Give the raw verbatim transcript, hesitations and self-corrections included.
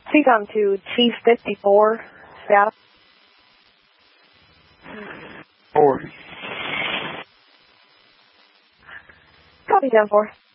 C COM to Chief fifty-four, status. Four. Copy ten four.